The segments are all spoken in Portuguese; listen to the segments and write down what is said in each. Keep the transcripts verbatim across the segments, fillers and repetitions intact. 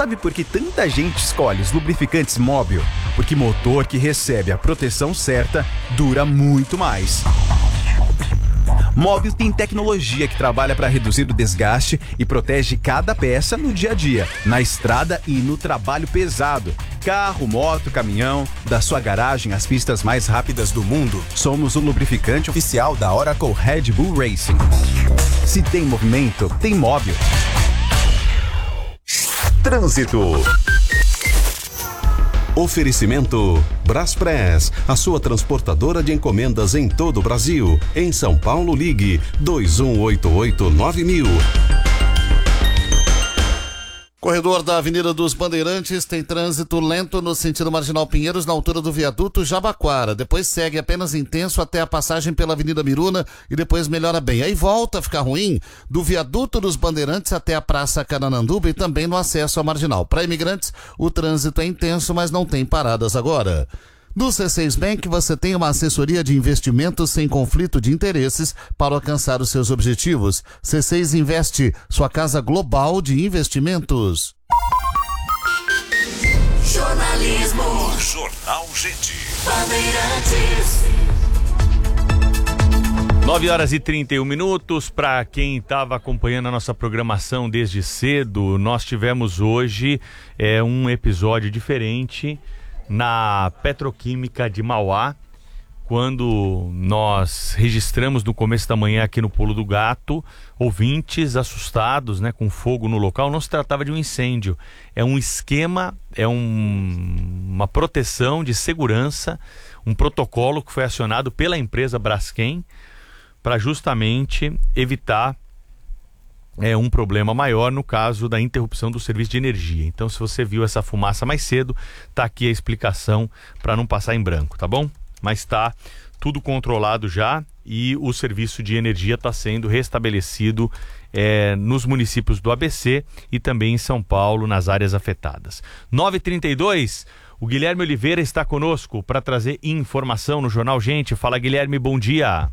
Sabe por que tanta gente escolhe os lubrificantes Móbil? Porque motor que recebe a proteção certa dura muito mais. Móbil tem tecnologia que trabalha para reduzir o desgaste e protege cada peça no dia a dia, na estrada e no trabalho pesado. Carro, moto, caminhão, da sua garagem às pistas mais rápidas do mundo, somos o lubrificante oficial da Oracle Red Bull Racing. Se tem movimento, tem Móbil. Trânsito. Oferecimento Braspress, a sua transportadora de encomendas em todo o Brasil. Em São Paulo, ligue dois um oito oito nove mil. Corredor da Avenida dos Bandeirantes tem trânsito lento no sentido Marginal Pinheiros, na altura do viaduto Jabaquara. Depois segue apenas intenso até a passagem pela Avenida Miruna e depois melhora bem. Aí volta a ficar ruim do viaduto dos Bandeirantes até a Praça Canananduba e também no acesso à Marginal. Para imigrantes, o trânsito é intenso, mas não tem paradas agora. No C seis Bank, você tem uma assessoria de investimentos sem conflito de interesses para alcançar os seus objetivos. C seis Investe, sua casa global de investimentos. Jornalismo. Jornal Gente. Bandeirantes. nove horas e trinta e um minutos. Para quem estava acompanhando a nossa programação desde cedo, nós tivemos hoje é, um episódio diferente na Petroquímica de Mauá, quando nós registramos no começo da manhã aqui no Pulo do Gato, ouvintes assustados, né, com fogo no local. Não se tratava de um incêndio, é um esquema, é um, uma proteção de segurança, um protocolo que foi acionado pela empresa Braskem para justamente evitar é um problema maior no caso da interrupção do serviço de energia. Então, se você viu essa fumaça mais cedo, tá aqui a explicação para não passar em branco, tá bom? Mas está tudo controlado já e o serviço de energia está sendo restabelecido é, nos municípios do A B C e também em São Paulo, nas áreas afetadas. nove e trinta e dois, o Guilherme Oliveira está conosco para trazer informação no Jornal Gente. Fala, Guilherme, bom dia.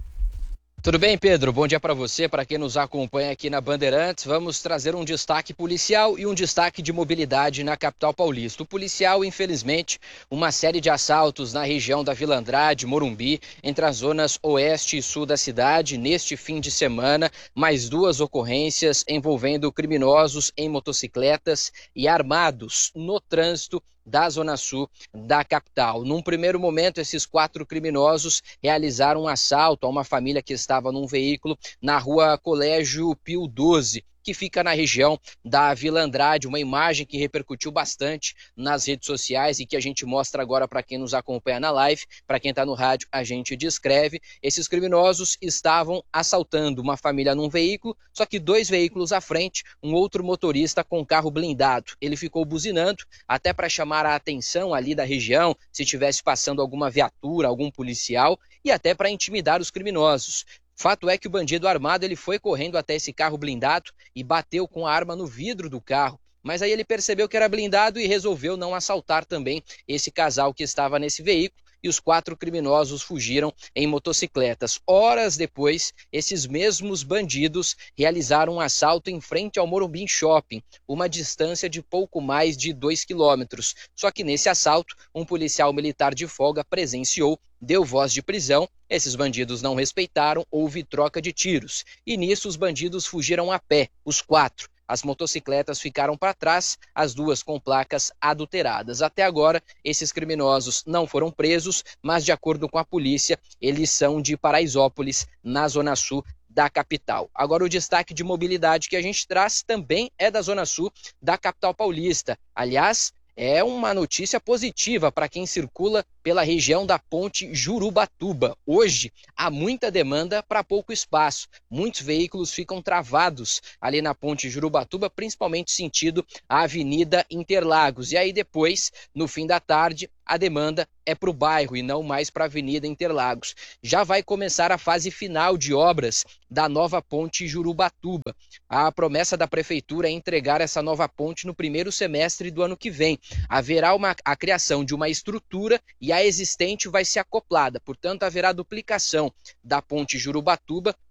Tudo bem, Pedro? Bom dia para você, para quem nos acompanha aqui na Bandeirantes. Vamos trazer um destaque policial e um destaque de mobilidade na capital paulista. O policial, infelizmente, uma série de assaltos na região da Vila Andrade, Morumbi, entre as zonas oeste e sul da cidade. Neste fim de semana, mais duas ocorrências envolvendo criminosos em motocicletas e armados no trânsito da Zona Sul da capital. Num primeiro momento, esses quatro criminosos realizaram um assalto a uma família que estava num veículo na rua Colégio Pio doze, que fica na região da Vila Andrade, uma imagem que repercutiu bastante nas redes sociais e que a gente mostra agora para quem nos acompanha na live. Para quem está no rádio, a gente descreve. Esses criminosos estavam assaltando uma família num veículo, só que dois veículos à frente, um outro motorista com carro blindado. Ele ficou buzinando, até para chamar a atenção ali da região, se tivesse passando alguma viatura, algum policial, e até para intimidar os criminosos. Fato é que o bandido armado ele foi correndo até esse carro blindado e bateu com a arma no vidro do carro. Mas aí ele percebeu que era blindado e resolveu não assaltar também esse casal que estava nesse veículo. E os quatro criminosos fugiram em motocicletas. Horas depois, esses mesmos bandidos realizaram um assalto em frente ao Morumbi Shopping, uma distância de pouco mais de dois quilômetros. Só que nesse assalto, um policial militar de folga presenciou, deu voz de prisão. Esses bandidos não respeitaram, houve troca de tiros. E nisso os bandidos fugiram a pé, os quatro. As motocicletas ficaram para trás, as duas com placas adulteradas. Até agora, esses criminosos não foram presos, mas de acordo com a polícia, eles são de Paraisópolis, na Zona Sul da capital. Agora, o destaque de mobilidade que a gente traz também é da Zona Sul da capital paulista. Aliás, é uma notícia positiva para quem circula pela região da ponte Jurubatuba. Hoje, há muita demanda para pouco espaço. Muitos veículos ficam travados ali na ponte Jurubatuba, principalmente sentido a Avenida Interlagos. E aí depois, no fim da tarde, a demanda é para o bairro e não mais para a Avenida Interlagos. Já vai começar a fase final de obras da nova ponte Jurubatuba. A promessa da prefeitura é entregar essa nova ponte no primeiro semestre do ano que vem. Haverá uma, a criação de uma estrutura e a existente vai ser acoplada. Portanto, haverá duplicação da ponte Jurubatuba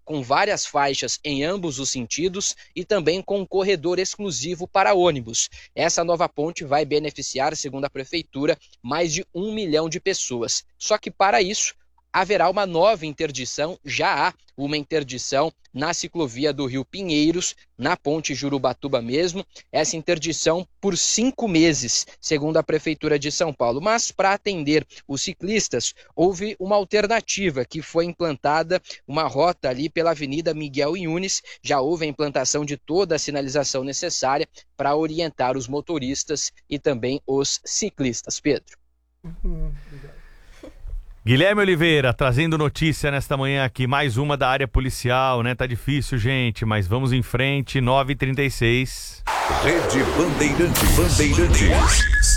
com várias faixas em ambos os sentidos e também com um corredor exclusivo para ônibus. Essa nova ponte vai beneficiar, segundo a Prefeitura, mais de um milhão de pessoas. Só que para isso, haverá uma nova interdição, já há uma interdição na ciclovia do Rio Pinheiros, na ponte Jurubatuba mesmo, essa interdição por cinco meses, segundo a Prefeitura de São Paulo. Mas para atender os ciclistas, houve uma alternativa que foi implantada, uma rota ali pela Avenida Miguel Yunes, já houve a implantação de toda a sinalização necessária para orientar os motoristas e também os ciclistas. Pedro. Uhum, obrigado. Guilherme Oliveira, trazendo notícia nesta manhã aqui, mais uma da área policial, né? Tá difícil, gente, mas vamos em frente, nove e trinta e seis. Rede Bandeirantes. Bandeirantes.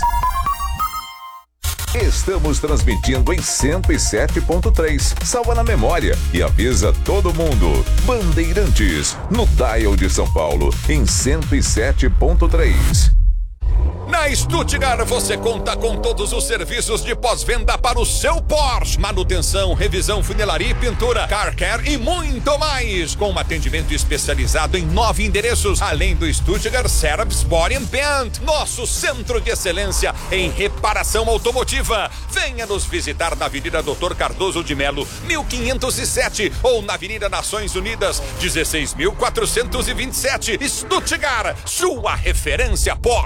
Estamos transmitindo em cento e sete ponto três. Salva na memória e avisa todo mundo. Bandeirantes, no dial de São Paulo, em cento e sete ponto três. Na Stuttgart você conta com todos os serviços de pós-venda para o seu Porsche. Manutenção, revisão, funilaria e pintura, car care e muito mais. Com um atendimento especializado em nove endereços, além do Stuttgart Service Body and Paint, nosso centro de excelência em reparação automotiva. Venha nos visitar na Avenida Doutor Cardoso de Melo, mil quinhentos e sete, ou na Avenida Nações Unidas, dezesseis mil quatrocentos e vinte e sete. Stuttgart, sua referência Porsche.